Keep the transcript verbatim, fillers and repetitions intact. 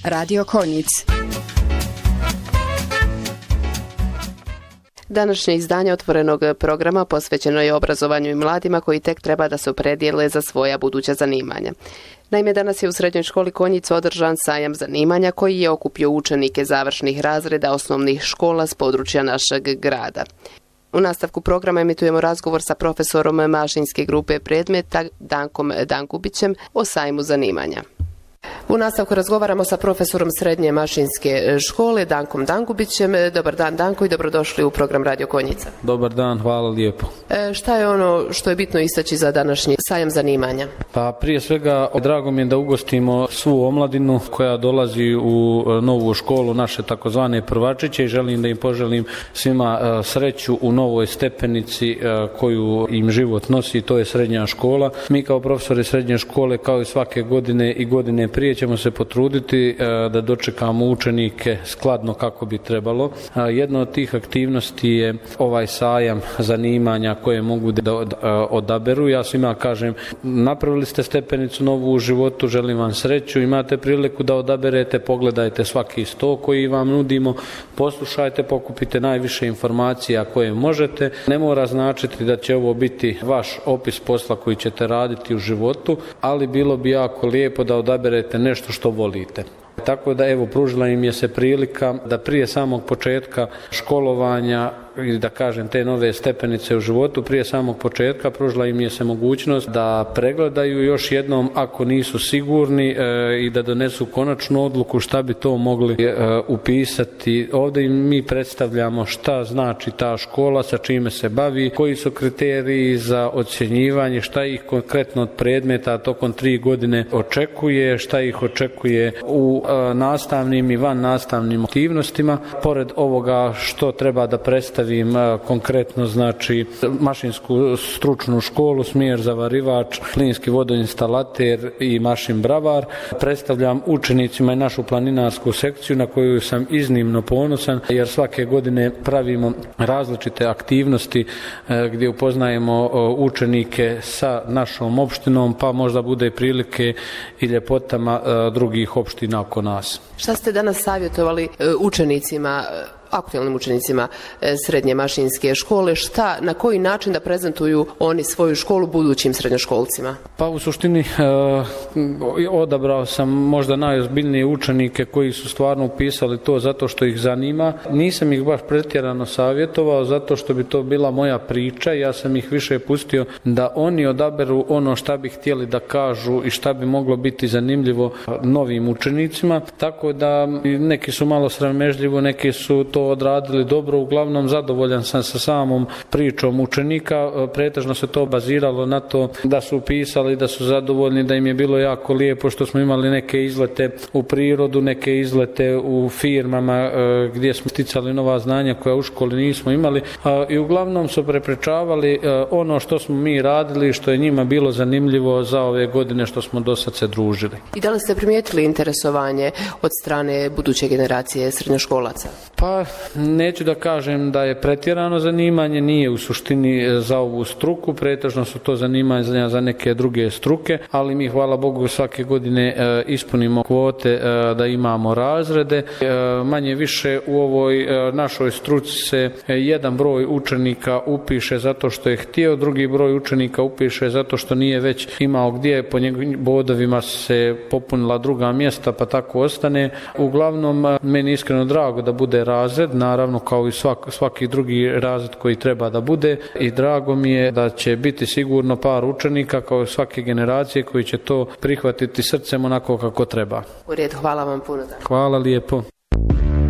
Radio Konjic. Današnje izdanje otvorenog programa posvećeno je obrazovanju i mladima koji tek treba da se opredijele za svoja buduća zanimanja. Naime, danas je u Srednjoj školi Konjic održan sajam zanimanja koji je okupio učenike završnih razreda osnovnih škola s područja našeg grada. U nastavku programa emitujemo razgovor sa profesorom mašinske grupe predmeta Dankom Dangubićem o sajmu zanimanja. U nastavku razgovaramo sa profesorom Srednje mašinske škole Dankom Dangubićem. Dobar dan, Danko, i dobrodošli u program Radio Konjica. Dobar dan, hvala lijepo. E, šta je ono što je bitno istaći za današnji sajam zanimanja? Pa prije svega drago mi je da ugostimo svu omladinu koja dolazi u novu školu, naše takozvane prvačiće, i želim da im poželim svima sreću u novoj stepenici koju im život nosi, to je srednja škola. Mi kao profesori srednje škole, kao i svake godine i godine prije, ćemo se potruditi da dočekamo učenike skladno kako bi trebalo. Jedna od tih aktivnosti je ovaj sajam zanimanja koje mogu da odaberu. Ja svima kažem, napravili ste stepenicu novu u životu, želim vam sreću, imate priliku da odaberete, pogledajte svaki sto koji vam nudimo, poslušajte, pokupite najviše informacija koje možete. Ne mora značiti da će ovo biti vaš opis posla koji ćete raditi u životu, ali bilo bi jako lijepo da odaberete nešto što volite. Tako da evo, pružila im je se prilika da prije samog početka školovanja i da kažem te nove stepenice u životu, prije samog početka pružila im je se mogućnost da pregledaju još jednom ako nisu sigurni e, i da donesu konačnu odluku šta bi to mogli e, upisati. Ovdje im mi predstavljamo šta znači ta škola, sa čime se bavi, koji su kriteriji za ocjenjivanje, šta ih konkretno od predmeta tokom tri godine očekuje, šta ih očekuje u e, nastavnim i van nastavnim aktivnostima. Pored ovoga što treba da predstavljamo konkretno, znači mašinsku stručnu školu, smjer zavarivač, plinski vodoinstalater i mašin bravar. Predstavljam učenicima i našu planinarsku sekciju na koju sam iznimno ponosan, jer svake godine pravimo različite aktivnosti gdje upoznajemo učenike sa našom opštinom, pa možda bude prilike i ljepotama drugih opština oko nas. Šta ste danas savjetovali učenicima, aktualnim učenicima Srednje mašinske škole, šta, na koji način da prezentuju oni svoju školu budućim srednjoškolcima? Pa u suštini eh, odabrao sam možda najozbiljnije učenike koji su stvarno upisali to zato što ih zanima. Nisam ih baš pretjerano savjetovao zato što bi to bila moja priča. Ja sam ih više pustio da oni odaberu ono šta bi htjeli da kažu i šta bi moglo biti zanimljivo novim učenicima. Tako da neki su malo sramežljivo, neki su to odradili dobro, uglavnom zadovoljan sam sa samom pričom učenika. Pretežno se to baziralo na to da su upisali, da su zadovoljni, da im je bilo jako lijepo što smo imali neke izlete u prirodu, neke izlete u firmama gdje smo sticali nova znanja koja u školi nismo imali, i uglavnom su preprečavali ono što smo mi radili i što je njima bilo zanimljivo za ove godine što smo do sad se družili. I da li ste primijetili interesovanje od strane buduće generacije srednjoškolaca? Pa neću da kažem da je pretjerano zanimanje, nije u suštini za ovu struku, pretežno su to zanimanja za neke druge struke, ali mi hvala Bogu svake godine e, ispunimo kvote e, da imamo razrede. E, manje više u ovoj e, našoj struci se e, jedan broj učenika upiše zato što je htio, drugi broj učenika upiše zato što nije već imao gdje, po njegovim bodovima se popunila druga mjesta, pa tako ostane. Uglavnom, meni iskreno drago da bude razred, naravno kao i svak, svaki drugi razred koji treba da bude, i drago mi je da će biti sigurno par učenika kao svake generacije koji će to prihvatiti srcem onako kako treba. U redu, hvala vam puno. Hvala lijepo.